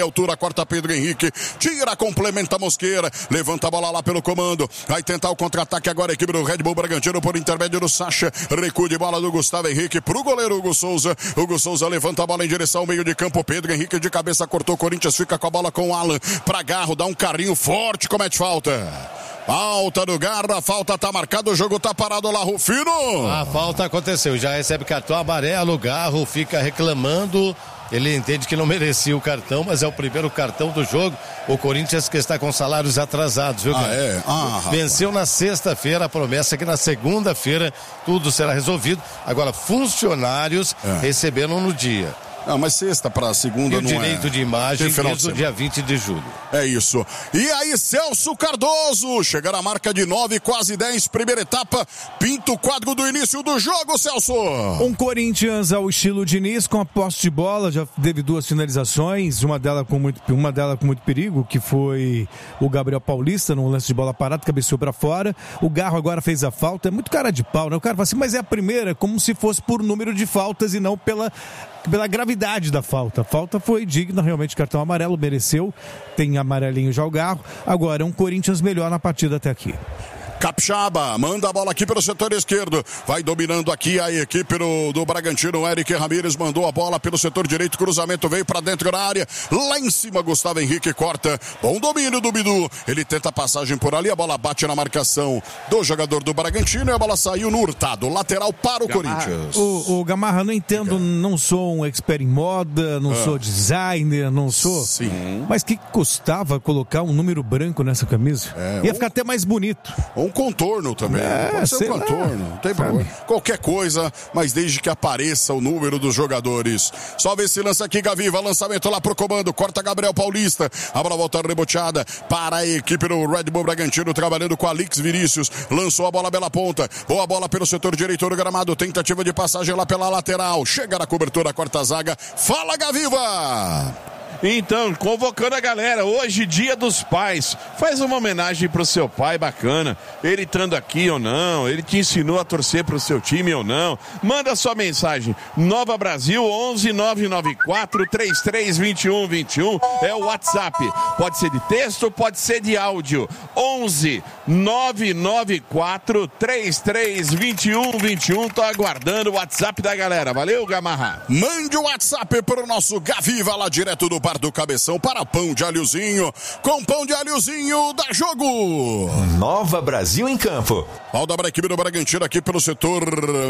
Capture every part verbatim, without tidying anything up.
altura, corta Pedro Henrique, tira, complementa Mosqueira, levanta a bola lá pelo comando, vai tentar o contra-ataque agora a equipe do Red Bull Bragantino por intermédio do Sacha, recuo de bola do Gustavo Henrique pro goleiro Hugo Souza, Hugo Souza levanta a bola em direção ao meio de campo, Pedro Henrique de cabeça cortou, Corinthians fica com a bola com o Alan, pra Garro, dá um carrinho forte, comete falta. Falta do Garra, a falta tá marcada, o jogo tá parado lá, Rufino. A falta aconteceu, já recebe cartão amarelo, o Garro fica reclamando. Ele entende que não merecia o cartão, mas é o primeiro cartão do jogo. O Corinthians que está com salários atrasados, viu, Ah, cara? é? Ah, Venceu na sexta-feira, a promessa é que na segunda-feira tudo será resolvido. Agora, funcionários é. receberam no dia. Ah, mas sexta para segunda e o não direito é. de imagem Tem final desde de o dia vinte de julho. É isso. E aí, Celso Cardoso, chegar a marca de nove, quase dez, primeira etapa, pinta o quadro do início do jogo, Celso. Um Corinthians ao estilo Diniz, com a posse de bola, já teve duas finalizações, uma delas com muito, uma delas com muito perigo, que foi o Gabriel Paulista, num lance de bola parada, cabeceou pra fora. O Garro agora fez a falta, é muito cara de pau, né? O cara fala assim, mas é a primeira, como se fosse por número de faltas e não pela... pela gravidade da falta. A falta foi digna, realmente, cartão amarelo, mereceu. Tem amarelinho já o Garro. Agora, um Corinthians melhor na partida até aqui. Capixaba, manda a bola aqui pelo setor esquerdo, vai dominando aqui a equipe do, do Bragantino, Eric Ramírez mandou a bola pelo setor direito, cruzamento veio pra dentro da área, lá em cima Gustavo Henrique corta, bom domínio do Bidu, ele tenta a passagem por ali, a bola bate na marcação do jogador do Bragantino e a bola saiu no Hurtado, lateral para o Gamarra. Corinthians. O, o Gamarra, não entendo, não sou um expert em moda, não ah. sou designer, não sou, sim, mas que custava colocar um número branco nessa camisa? É, Ia um... ficar até mais bonito. Um contorno também, é, pode ser um contorno, não tem problema. Qualquer coisa, mas desde que apareça o número dos jogadores. Só vê se lança aqui, Gaviva, lançamento lá pro comando, corta Gabriel Paulista, a bola volta reboteada para a equipe do Red Bull Bragantino, trabalhando com Alix Vinícius, lançou a bola bela ponta, boa bola pelo setor direito do gramado, tentativa de passagem lá pela lateral, chega na cobertura, corta a zaga, fala Gaviva! Então, convocando a galera, hoje dia dos pais, faz uma homenagem pro seu pai bacana, ele estando aqui ou não, ele te ensinou a torcer pro seu time ou não, manda sua mensagem, Nova Brasil onze nove nove quatro três três dois um dois um, é o WhatsApp, pode ser de texto, pode ser de áudio, onze nove nove quatro três três dois um dois um, tô aguardando o WhatsApp da galera, valeu, Gamarra? Mande o WhatsApp pro nosso Gaviva lá direto do Bar do Cabeção para pão de alhozinho, com pão de alhozinho da jogo. Nova Brasil em campo. Falta para a equipe do Bragantino aqui pelo setor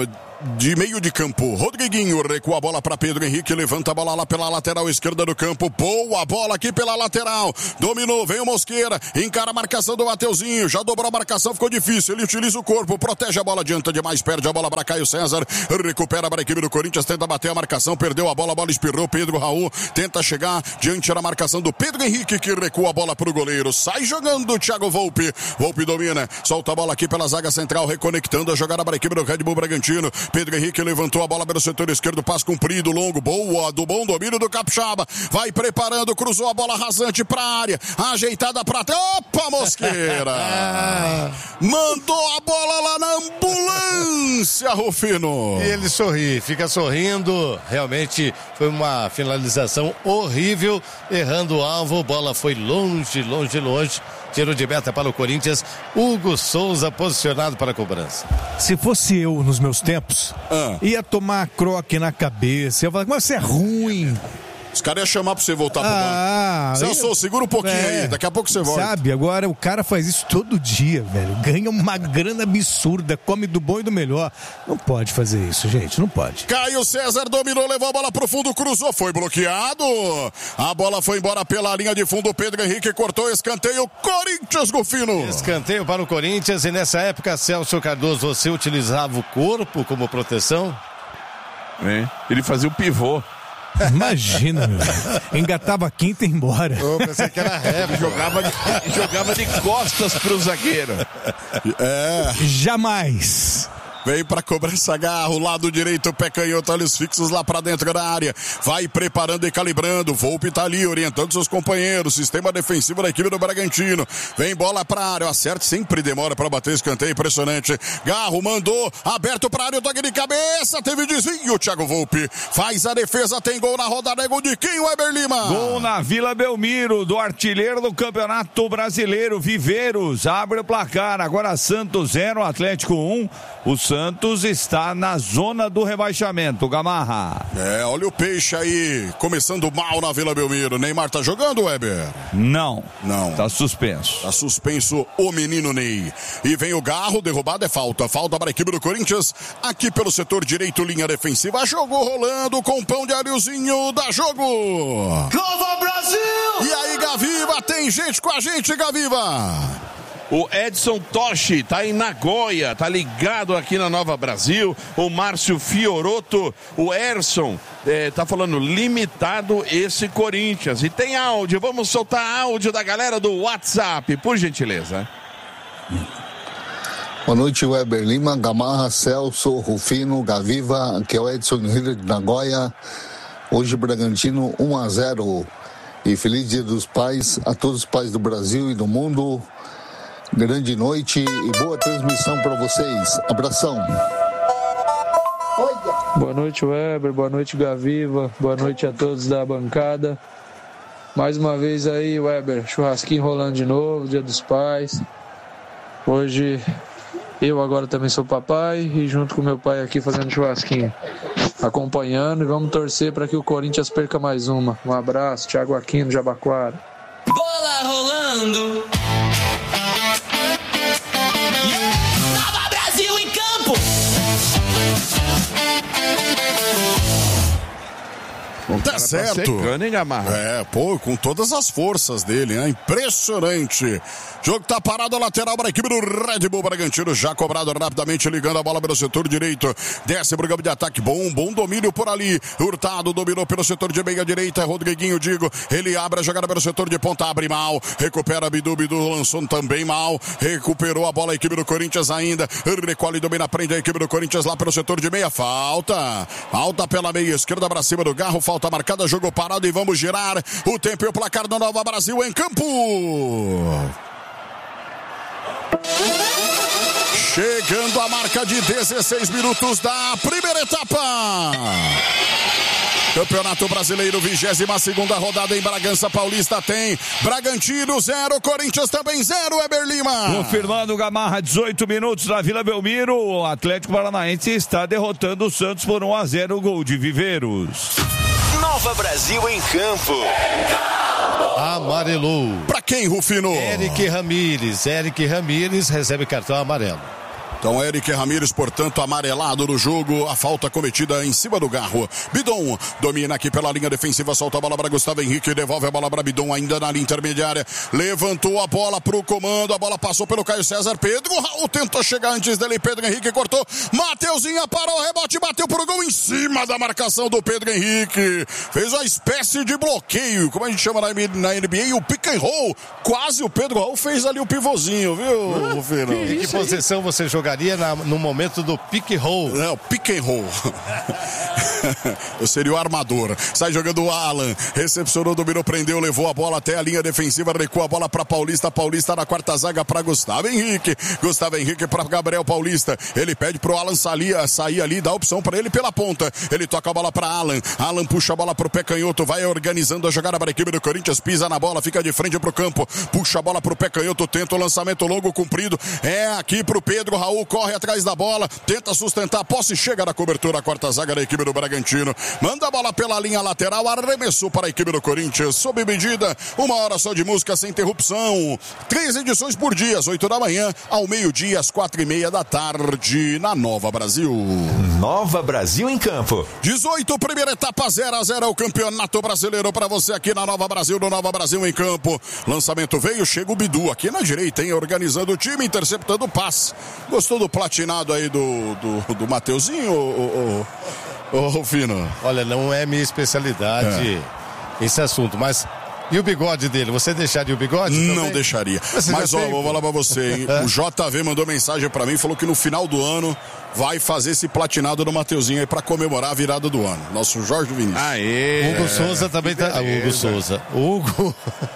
de meio de campo. Rodriguinho recua a bola para Pedro Henrique, levanta a bola lá pela lateral esquerda do campo. Boa bola aqui pela lateral. Dominou, veio Mosqueira, encara a marcação do Mateuzinho, já dobrou a marcação, ficou difícil. Ele utiliza o corpo, protege a bola, adianta demais, perde a bola para Caio César. Recupera para a equipe do Corinthians, tenta bater a marcação, perdeu a bola, a bola espirrou. Pedro Raul tenta chegar diante da marcação do Pedro Henrique, que recua a bola para o goleiro. Sai jogando o Thiago Volpe. Volpe domina, solta a bola aqui pela zaga central, reconectando a jogada para a equipe do Red Bull Bragantino. Pedro Henrique levantou a bola pelo setor esquerdo, passo comprido, longo, boa, do bom domínio do Capixaba. Vai preparando, cruzou a bola rasante para a área, ajeitada para... Opa, Mosqueira! Mandou a bola lá na ambulância, Rufino. E ele sorri, fica sorrindo. Realmente foi uma finalização horrível, errando o alvo, bola foi longe, longe, longe. Tiro de meta para o Corinthians, Hugo Souza posicionado para a cobrança. Se fosse eu nos meus tempos, ah. ia tomar croque na cabeça, ia falar, mas você é ruim. Os caras iam chamar pra você voltar pro ah, banco. Celso, eu... segura um pouquinho é, aí, daqui a pouco você volta. Sabe, agora o cara faz isso todo dia, velho. Ganha uma grana absurda, come do bom e do melhor. Não pode fazer isso, gente, não pode. Caio César dominou, levou a bola pro fundo, cruzou, foi bloqueado. A bola foi embora pela linha de fundo, Pedro Henrique cortou, escanteio, Corinthians, Golfino. Escanteio para o Corinthians, e nessa época, Celso Cardoso, você utilizava o corpo como proteção? É, ele fazia o pivô. Imagina, meu. Engatava a quinta e ia embora. Eu pensei que era rap. Jogava de, jogava de costas pro zagueiro. É. Jamais. Vem pra cobrança, Garro, lado direito, pé canhoto, olhos fixos lá pra dentro da área. Vai preparando e calibrando. Volpe tá ali, orientando seus companheiros. Sistema defensivo da equipe do Bragantino. Vem bola pra área, o acerte sempre demora pra bater escanteio, impressionante. Garro mandou, aberto pra área, o toque de cabeça, teve desvio. Thiago Volpe faz a defesa, tem gol na rodada, é gol de quem, Weber Lima? Gol na Vila Belmiro, do artilheiro do Campeonato Brasileiro, Viveiros, abre o placar. Agora Santos zero, Atlético um. O Santos está na zona do rebaixamento, Gamarra. É, olha o Peixe aí, começando mal na Vila Belmiro. Neymar tá jogando, Weber? Não. Não. Tá suspenso. Tá suspenso o menino Ney. E vem o Garro, derrubada é falta. Falta para a equipe do Corinthians, aqui pelo setor direito, linha defensiva. Jogo rolando com pão de alhozinho, dá jogo. Nova Brasil! E aí, Gaviva, tem gente com a gente, Gaviva. O Edson Toshi tá em Nagoya, tá ligado aqui na Nova Brasil. O Márcio Fioroto, o Erson, é, tá falando limitado esse Corinthians. E tem áudio, vamos soltar áudio da galera do WhatsApp, por gentileza. Boa noite, Weber Lima, Gamarra, Celso, Rufino, Gaviva, aqui é o Edson Rio de Nagoya. Hoje Bragantino um a zero. E feliz Dia dos Pais a todos os pais do Brasil e do mundo. Grande noite e boa transmissão para vocês. Abração. Boa noite, Weber. Boa noite, Gaviva. Boa noite a todos da bancada. Mais uma vez aí, Weber, churrasquinho rolando de novo, Dia dos Pais. Hoje eu agora também sou papai e junto com meu pai aqui fazendo churrasquinho, acompanhando, e vamos torcer para que o Corinthians perca mais uma. Um abraço, Thiago Aquino, Jabaquara. Bola rolando. Nova Brasil em campo. Tá certo. Tá secando, hein, Gamarra? É, pô, com todas as forças dele, né? Impressionante. Jogo tá parado, a lateral para a equipe do Red Bull Bragantino, já cobrado rapidamente, ligando a bola pelo setor direito. Desce pro campo de ataque, bom, bom domínio por ali. Hurtado dominou pelo setor de meia direita, Rodriguinho, digo, ele abre a jogada pelo setor de ponta, abre mal, recupera Bidu, Bidu lançou também mal, recuperou a bola a equipe do Corinthians ainda, recolhe, domina, prende a equipe do Corinthians lá pelo setor de meia, falta, falta pela meia esquerda para cima do Garro, falta marcada, jogo parado e vamos girar o tempo e o placar do Nova Brasil em campo. Chegando a marca de dezesseis minutos da primeira etapa. Campeonato Brasileiro, vigésima segunda rodada em Bragança Paulista, tem Bragantino zero, Corinthians também zero, Weber Lima. Confirmando, Gamarra, dezoito minutos na Vila Belmiro, o Atlético Paranaense está derrotando o Santos por um a zero, gol de Viveiros. Nova Brasil em campo. Amarelou. Pra quem, Rufino? Eric Ramírez. Eric Ramírez recebe cartão amarelo. Então, Eric Ramírez, portanto, amarelado no jogo. A falta cometida em cima do Garro. Bidon domina aqui pela linha defensiva. Solta a bola para Gustavo Henrique. Devolve a bola para Bidon, ainda na linha intermediária. Levantou a bola para o comando. A bola passou pelo Caio César. Pedro Raul tentou chegar antes dele. Pedro Henrique cortou. Mateuzinho parou o rebote. Bateu pro gol em cima da marcação do Pedro Henrique. Fez uma espécie de bloqueio. Como a gente chama na N B A, o pick and roll. Quase o Pedro Raul fez ali o pivôzinho, viu, Rufino? Em que posição você jogaria Na, no momento do pick roll? Não, pick and roll. Eu seria o armador. Sai jogando o Alan. Recepcionou, dominou, prendeu, levou a bola até a linha defensiva, recuou a bola para Paulista. Paulista na quarta zaga para Gustavo Henrique. Gustavo Henrique para Gabriel Paulista. Ele pede pro Alan sair, sair ali, dá opção para ele pela ponta. Ele toca a bola para Alan. Alan puxa a bola pro pé canhoto, vai organizando a jogada para a equipe do Corinthians. Pisa na bola, fica de frente pro campo. Puxa a bola pro pé canhoto, tenta o lançamento longo, comprido. É aqui pro Pedro Raul. Corre atrás da bola, tenta sustentar a posse, chega na cobertura, a quarta zaga da equipe do Bragantino, manda a bola pela linha lateral, arremessou para a equipe do Corinthians, sob medida, uma hora só de música sem interrupção, três edições por dia, às oito da manhã, ao meio-dia, às quatro e meia da tarde, na Nova Brasil. Nova Brasil em campo. dezoito, primeira etapa, zero a zero, o Campeonato Brasileiro para você aqui na Nova Brasil, no Nova Brasil em campo. Lançamento veio, chega o Bidu aqui na direita, hein, organizando o time, interceptando o passe. Gostou do platinado aí do, do, do Mateuzinho, ô, ô, ô, ô, Rufino? Olha, não é minha especialidade é. esse assunto, mas E o bigode dele, você deixaria o bigode? Não também? deixaria. Você Mas, ó, tem... vou falar pra você, hein? O J V mandou mensagem pra mim, falou que no final do ano vai fazer esse platinado do Mateuzinho aí pra comemorar a virada do ano. Nosso Jorge Vinícius. Aê! Hugo Souza também tá... Ah, Hugo Souza. Hugo...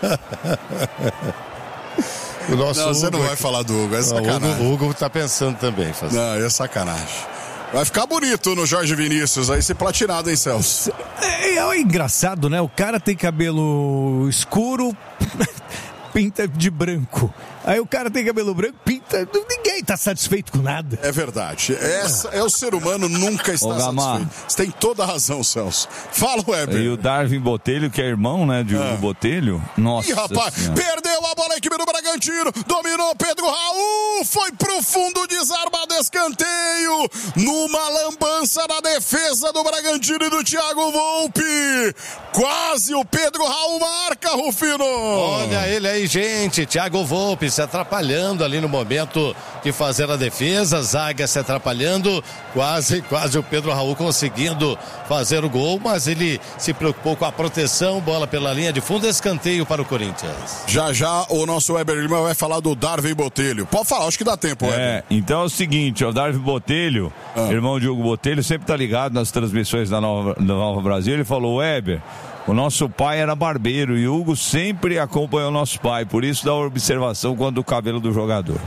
o nosso não, você Hugo não vai aqui. falar do Hugo, é sacanagem. O Hugo, Hugo tá pensando também. Fazer. Não, é sacanagem. Vai ficar bonito no Jorge Vinícius aí, esse platinado, hein, Celso? É, é engraçado, né? O cara tem cabelo escuro, pinta de branco. Aí o cara tem cabelo branco, pinta... Ninguém tá satisfeito com nada. É verdade. Essa, é o ser humano nunca está Ô, satisfeito. Você tem toda a razão, Celso. Fala, Weber. E o Darwin Botelho, que é irmão, né, de Hugo Ah. Botelho. Nossa Ih, rapaz, senhora. perdeu a bola a equipe do Bragantino, dominou Pedro Raul, foi pro fundo, desarmado, escanteio, numa lambança na defesa do Bragantino e do Thiago Volpe. Quase o Pedro Raul marca, Rufino. Olha ele aí, gente. Thiago Volpe se atrapalhando ali no momento de fazer a defesa, zaga se atrapalhando, quase, quase o Pedro Raul conseguindo fazer o gol, mas ele se preocupou com a proteção, bola pela linha de fundo, escanteio para o Corinthians. Já já o nosso Weber Lima vai falar do Darwin Botelho. Pode falar, acho que dá tempo, Weber. É, então é o seguinte, o Darwin Botelho, Ah. irmão de Hugo Botelho, sempre tá ligado nas transmissões da Nova, da Nova Brasil. Ele falou: Weber, o nosso pai era barbeiro e o Hugo sempre acompanhou o nosso pai, por isso dá observação quanto o cabelo do jogador.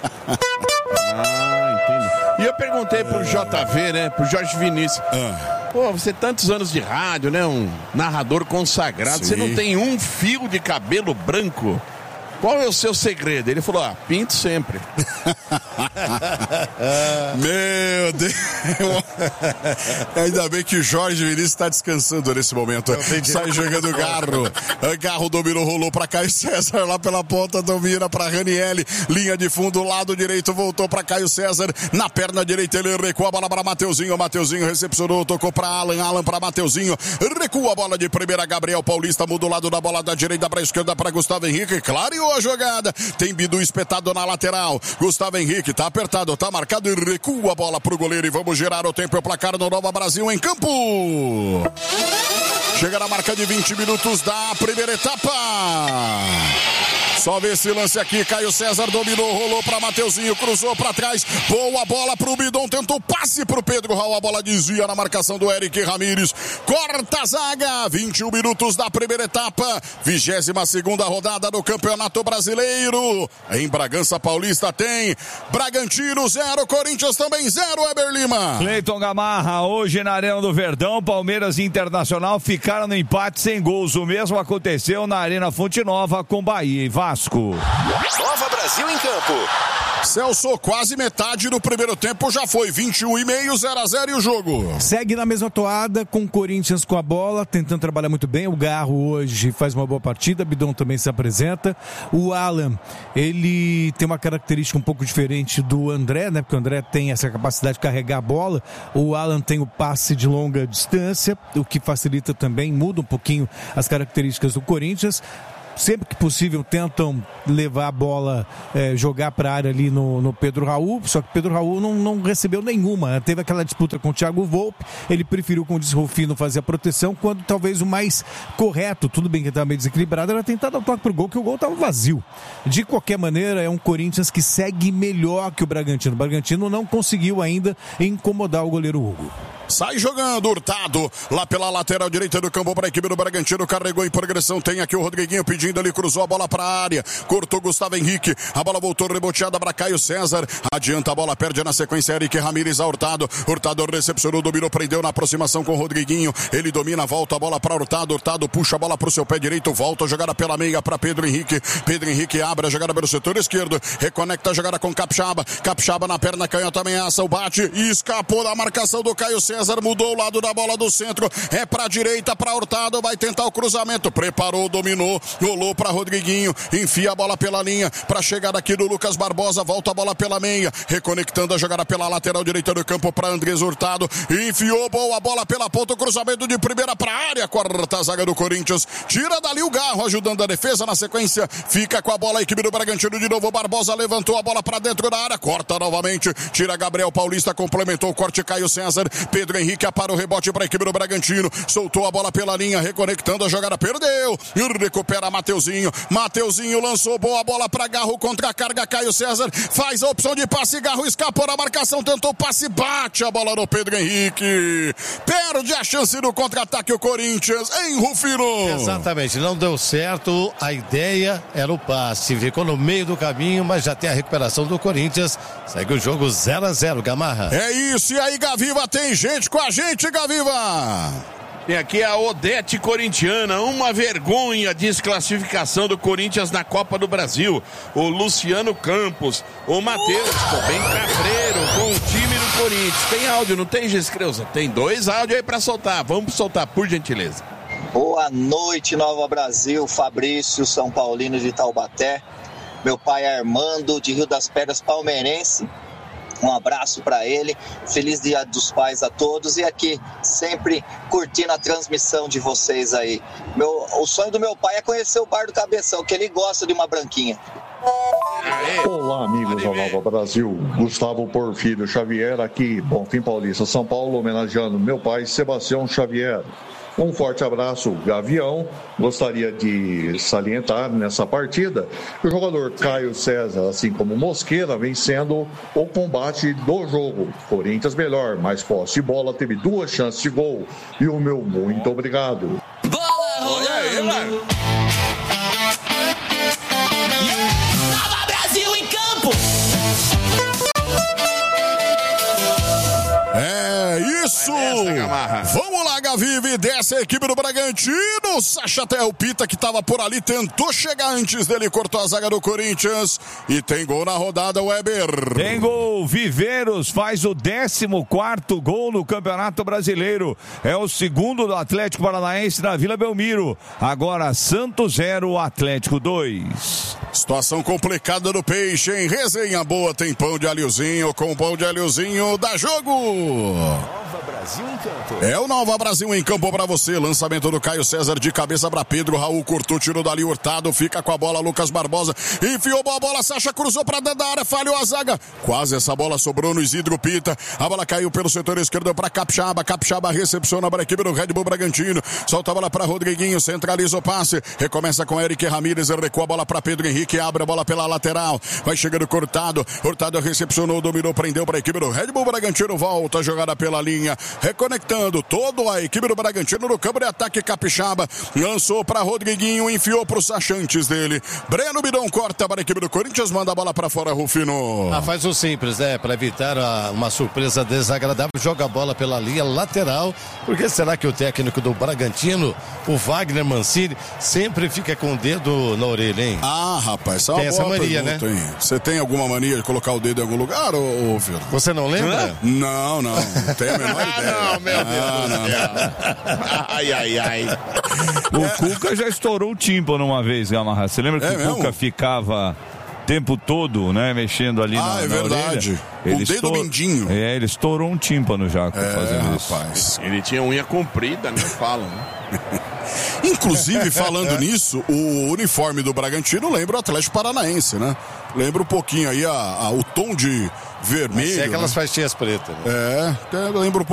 Ah, entendi. E eu perguntei pro J V, né, pro Jorge Vinícius. Ah. Pô, você tantos anos de rádio, né, um narrador consagrado, Sim. você não tem um fio de cabelo branco? Qual é o seu segredo? Ele falou, ah, pinto sempre. Meu Deus. Ainda bem que o Jorge Vinícius está descansando nesse momento. Sai jogando Garro. Garro dominou, rolou para Caio César lá pela ponta, domina para Ranielli. Linha de fundo, lado direito, voltou para Caio César. Na perna direita ele recua a bola para Mateuzinho. Mateuzinho recepcionou, tocou para Alan. Alan para Mateuzinho. Recua a bola de primeira. Gabriel Paulista muda o lado da bola da direita para a esquerda para Gustavo Henrique. Clareou a jogada. Tem Bidu espetado na lateral. Gustavo Henrique tá apertado, tá marcado e recua a bola pro goleiro. E vamos girar o tempo e o placar no Nova Brasil em campo. Chega na marca de vinte minutos da primeira etapa. Só vê esse lance aqui, Caio César dominou, rolou para Mateuzinho, cruzou para trás, boa bola pro Bidon, tentou passe pro Pedro Raul, a bola desvia na marcação do Eric Ramírez, corta a zaga, vinte e um minutos da primeira etapa, vigésima segunda rodada do Campeonato Brasileiro, em Bragança Paulista tem Bragantino zero, Corinthians também zero, Weber Lima. Cleiton Gamarra, hoje na Arena do Verdão, Palmeiras e Internacional ficaram no empate sem gols, o mesmo aconteceu na Arena Fonte Nova com Bahia e Vasco. Nova Brasil em campo. Celso, quase metade do primeiro tempo já foi, vinte e um e meio, zero a zero e o jogo. Segue na mesma toada, com o Corinthians com a bola, tentando trabalhar muito bem. O Garro hoje faz uma boa partida, Bidon também se apresenta. O Alan, ele tem uma característica um pouco diferente do André, né? Porque o André tem essa capacidade de carregar a bola. O Alan tem o passe de longa distância, o que facilita também, muda um pouquinho as características do Corinthians. Sempre que possível tentam levar a bola, é, jogar para a área ali no, no Pedro Raul, só que Pedro Raul não, não recebeu nenhuma, teve aquela disputa com o Thiago Volpe, ele preferiu, como disse Rufino, fazer a proteção, quando talvez o mais correto, tudo bem que estava meio desequilibrado, era tentar dar o toque pro gol, que o gol estava vazio. De qualquer maneira, é um Corinthians que segue melhor que o Bragantino. O Bragantino não conseguiu ainda incomodar o goleiro Hugo. Sai jogando, Hurtado, lá pela lateral direita do campo para a equipe do Bragantino, carregou em progressão, tem aqui o Rodriguinho pedindo ali, cruzou a bola para a área, cortou Gustavo Henrique, a bola voltou reboteada para Caio César, adianta a bola, perde na sequência, Eric Ramírez a Hurtado, Hurtado recepcionou, dominou, prendeu na aproximação com o Rodriguinho, ele domina, volta a bola para Hurtado, Hurtado puxa a bola para o seu pé direito, volta a jogada pela meia para Pedro Henrique, Pedro Henrique abre a jogada pelo setor esquerdo, reconecta a jogada com Capixaba, Capixaba na perna canhota, ameaça o bate, e escapou da marcação do Caio César, César mudou o lado da bola do centro, é pra direita, pra Hurtado, vai tentar o cruzamento, preparou, dominou, rolou pra Rodriguinho, enfia a bola pela linha, pra chegada aqui do Lucas Barbosa, volta a bola pela meia, reconectando a jogada pela lateral direita do campo pra Andrés Hurtado, enfiou boa bola pela ponta, o cruzamento de primeira pra área, corta a zaga do Corinthians, tira dali o Garro, ajudando a defesa, na sequência, fica com a bola a equipe do Bragantino de novo, Barbosa levantou a bola pra dentro da área, corta novamente, tira Gabriel Paulista, complementou o corte, Caio César, Pedro Pedro Henrique para o rebote para a equipe do Bragantino. Soltou a bola pela linha, reconectando a jogada, perdeu. E recupera Mateuzinho. Mateuzinho lançou boa bola para Garro, contra a carga, Caio César faz a opção de passe, Garro escapou da marcação, tentou passe, bate a bola no Pedro Henrique. Perde a chance do contra-ataque o Corinthians, em Rufino. Exatamente, não deu certo, a ideia era o passe, ficou no meio do caminho, mas já tem a recuperação do Corinthians. Segue o jogo zero a zero, Gamarra. É isso, e aí, Gaviva, tem gente com a gente, Gaviva. Tem aqui a Odete corintiana, uma vergonha, desclassificação do Corinthians na Copa do Brasil. O Luciano Campos, o Matheus, ficou bem cabreiro com o time do Corinthians. Tem áudio, não tem, Giscreuza? Tem dois áudios aí pra soltar, vamos soltar, por gentileza. Boa noite, Nova Brasil, Fabrício, São Paulino de Taubaté. Meu pai é Armando, de Rio das Pedras, palmeirense. Um abraço para ele, feliz Dia dos Pais a todos e aqui sempre curtindo a transmissão de vocês aí. Meu, o sonho do meu pai é conhecer o Bar do Cabeção, que ele gosta de uma branquinha. Olá, amigos da Nova Brasil, Gustavo Porfírio Xavier aqui, Bonfim Paulista, São Paulo, homenageando meu pai Sebastião Xavier. Um forte abraço, Gavião. Gostaria de salientar nessa partida que o jogador Caio César, assim como Mosqueira, vem sendo o combate do jogo. Corinthians melhor, mais posse de bola, teve duas chances de gol. E o meu muito obrigado. Bola rolando. Nova Brasil em campo. É isso! Vamos lá, Gavive, desce a equipe do Bragantino. Sacha Telpita, que estava por ali, tentou chegar antes dele, cortou a zaga do Corinthians. E tem gol na rodada, Weber. Tem gol, Viveiros faz o décimo quarto gol no Campeonato Brasileiro. É o segundo do Atlético Paranaense na Vila Belmiro. Agora Santos zero, Atlético dois. Situação complicada do Peixe, hein? Resenha boa, tem pão de alhozinho, com pão de alhozinho, dá jogo! Nova Brasil em campo. É o Nova Brasil em campo pra você. Lançamento do Caio César de cabeça pra Pedro. Raul cortou, tirou dali Hurtado. Fica com a bola Lucas Barbosa. Enfiou a bola, Sacha cruzou pra dentro da área. Falhou a zaga. Quase essa bola sobrou no Isidro Pita. A bola caiu pelo setor esquerdo pra Capixaba. Capixaba recepciona para a equipe do Red Bull Bragantino. Solta a bola pra Rodriguinho. Centraliza o passe. Recomeça com Eric Ramírez. Recua a bola pra Pedro Henrique. Abre a bola pela lateral. Vai chegando Hurtado. Hurtado recepcionou, dominou, prendeu pra equipe do Red Bull Bragantino. Volta a jogada pela linha. Reconectando toda a equipe do Bragantino no campo de ataque. Capixaba lançou para Rodriguinho, enfiou para o Sacha antes dele. Breno Bidon corta para a equipe do Corinthians, manda a bola para fora, Rufino. Ah, faz o simples, né? Para evitar a, uma surpresa desagradável, joga a bola pela linha lateral. Porque será que o técnico do Bragantino, o Wagner Mancini, sempre fica com o dedo na orelha, hein? Ah, rapaz, essa é uma tem essa boa mania, pergunta, né? Hein? Você tem alguma mania de colocar o dedo em algum lugar, ô, ô Filho? Você não lembra? Hã? Não, não, não tenho a menor ideia. Ah, não, meu Deus ah, do não, céu. não. Ai, ai, ai. O Cuca já estourou o tímpano uma vez, Gamarra. Você lembra que É o mesmo? Cuca ficava o tempo todo, né, mexendo ali Ah, na, é na verdade. orelha? O Ele dedo estor- mindinho. É, ele estourou um tímpano já É, fazendo isso. rapaz. Ele tinha unha comprida, né? Falam, né? Inclusive, falando nisso, o uniforme do Bragantino lembra o Atlético Paranaense, né? Lembra um pouquinho aí a, a- o tom de vermelho. É aquelas né? faixinhas pretas. Né? É, até lembra um